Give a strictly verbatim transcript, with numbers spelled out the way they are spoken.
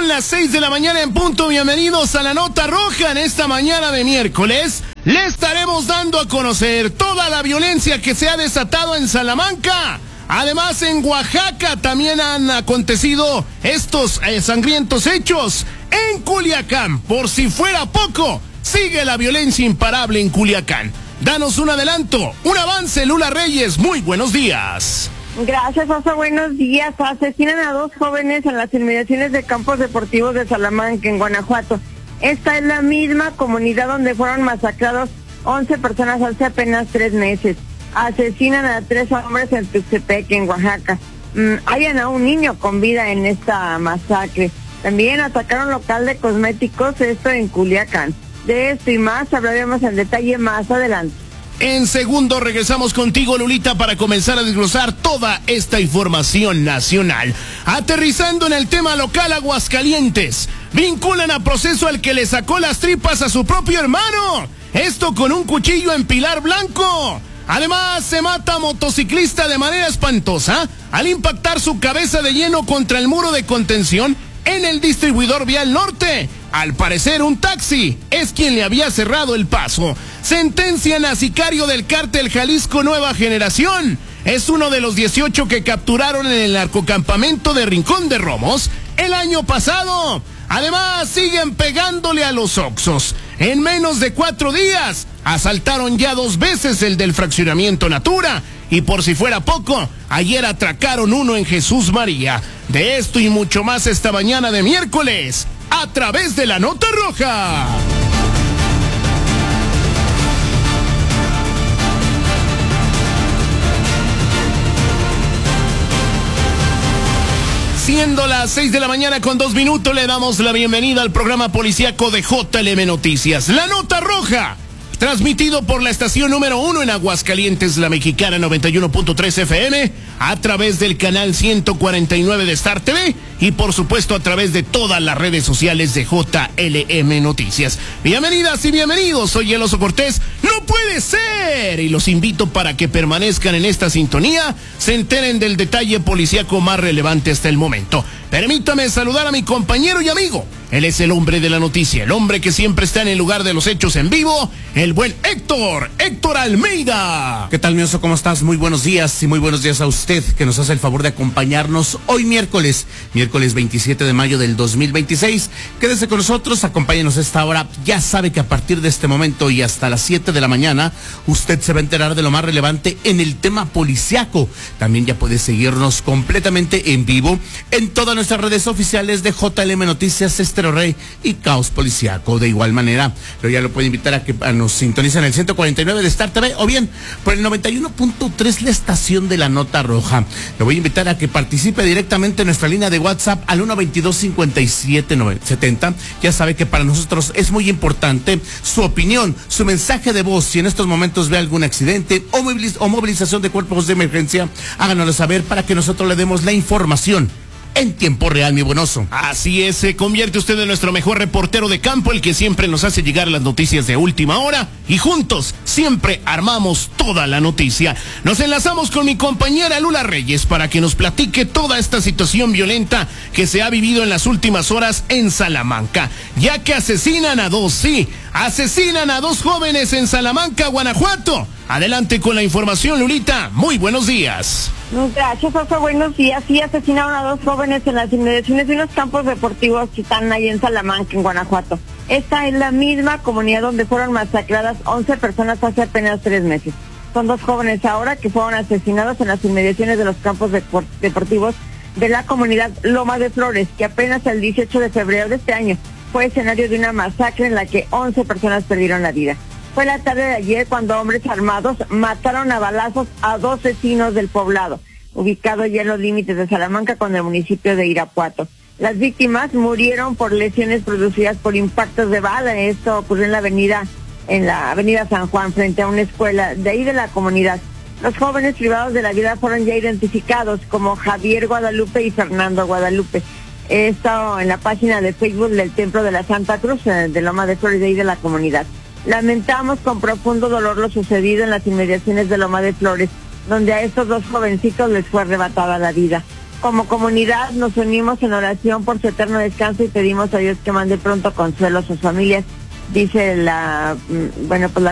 las seis de la mañana en punto. Bienvenidos a la Nota Roja. En esta mañana de miércoles le estaremos dando a conocer toda la violencia que se ha desatado en Salamanca. Además, en Oaxaca también han acontecido estos eh, sangrientos hechos. En Culiacán, por si fuera poco, sigue la violencia imparable en Culiacán. Danos un adelanto, un avance, Lula Reyes. Muy buenos días. Gracias, Oso. Buenos días. Asesinan a dos jóvenes en las inmediaciones de campos deportivos de Salamanca, en Guanajuato. Esta es la misma comunidad donde fueron masacrados once personas hace apenas tres meses. Asesinan a tres hombres en Tuxtepec, en Oaxaca. Mm, hallan a un niño con vida en esta masacre. También atacaron local de cosméticos, esto en Culiacán. De esto y más hablaremos en detalle más adelante. En segundo regresamos contigo, Lulita, para comenzar a desglosar toda esta información nacional. Aterrizando en el tema local, Aguascalientes vinculan a proceso al que le sacó las tripas a su propio hermano. Esto con un cuchillo en Pilar Blanco. Además, se mata a motociclista de manera espantosa al impactar su cabeza de lleno contra el muro de contención en el distribuidor vial norte. Al parecer, un taxi es quien le había cerrado el paso. Sentencian a sicario del cártel Jalisco Nueva Generación. Es uno de los dieciocho que capturaron en el narcocampamento de Rincón de Romos el año pasado. Además, siguen pegándole a los Oxxos. En menos de cuatro días, asaltaron ya dos veces el del fraccionamiento Natura. Y por si fuera poco, ayer atracaron uno en Jesús María. De esto y mucho más esta mañana de miércoles, a través de la Nota Roja. Siendo las seis de la mañana con dos minutos, le damos la bienvenida al programa policíaco de J L M Noticias, La Nota Roja. Transmitido por la estación número uno en Aguascalientes, La Mexicana noventa y uno punto tres F M, a través del canal ciento cuarenta y nueve de Star T V y por supuesto a través de todas las redes sociales de J L M Noticias. Bienvenidas y bienvenidos, soy El Oso Cortés. ¡No puede ser! Y los invito para que permanezcan en esta sintonía, se enteren del detalle policíaco más relevante hasta el momento. Permítame saludar a mi compañero y amigo. Él es el hombre de la noticia, el hombre que siempre está en el lugar de los hechos en vivo, el buen Héctor, Héctor Almeida. ¿Qué tal, mi Oso? ¿Cómo estás? Muy buenos días y muy buenos días a usted que nos hace el favor de acompañarnos hoy miércoles, miércoles veintisiete de mayo del dos mil veintiséis. Quédese con nosotros, acompáñenos a esta hora. Ya sabe que a partir de este momento y hasta las siete de la mañana, usted se va a enterar de lo más relevante en el tema policiaco. También ya puede seguirnos completamente en vivo en todas nuestras redes oficiales de J L M Noticias, Estéreo Rey y Caos Policiaco. De igual manera, pero ya lo puede invitar a que a nos sintonicen el ciento cuarenta y nueve de Star T V o bien por el noventa y uno punto tres, la estación de La Nota Roja. Le voy a invitar a que participe directamente en nuestra línea de WhatsApp al uno veintidós cincuenta y siete setenta. Ya sabe que para nosotros es muy importante su opinión, su mensaje de voz. Si en estos momentos ve algún accidente o, moviliz o movilización de cuerpos de emergencia, háganoslo saber para que nosotros le demos la información en tiempo real, mi buen Oso. Así es, se convierte usted en nuestro mejor reportero de campo, el que siempre nos hace llegar las noticias de última hora, y juntos siempre armamos toda la noticia. Nos enlazamos con mi compañera Lula Reyes para que nos platique toda esta situación violenta que se ha vivido en las últimas horas en Salamanca, ya que asesinan a dos, sí, asesinan a dos jóvenes en Salamanca, Guanajuato. Adelante con la información, Lulita. Muy buenos días. Gracias, Oso. Buenos días. Sí, asesinaron a dos jóvenes en las inmediaciones de unos campos deportivos que están ahí en Salamanca, en Guanajuato. Esta es la misma comunidad donde fueron masacradas once personas hace apenas tres meses. Son dos jóvenes ahora que fueron asesinados en las inmediaciones de los campos depor deportivos de la comunidad Loma de Flores, que apenas el dieciocho de febrero de este año fue escenario de una masacre en la que once personas perdieron la vida. Fue la tarde de ayer cuando hombres armados mataron a balazos a dos vecinos del poblado, ubicado ya en los límites de Salamanca con el municipio de Irapuato. Las víctimas murieron por lesiones producidas por impactos de bala. Esto ocurrió en la avenida, en la avenida San Juan, frente a una escuela de ahí de la comunidad. Los jóvenes privados de la vida fueron ya identificados como Javier Guadalupe y Fernando Guadalupe. Esto en la página de Facebook del Templo de la Santa Cruz, de Loma de Flores, de ahí de la comunidad. Lamentamos con profundo dolor lo sucedido en las inmediaciones de Loma de Flores, donde a estos dos jovencitos les fue arrebatada la vida. Como comunidad nos unimos en oración por su eterno descanso y pedimos a Dios que mande pronto consuelo a sus familias, dice la, bueno, pues la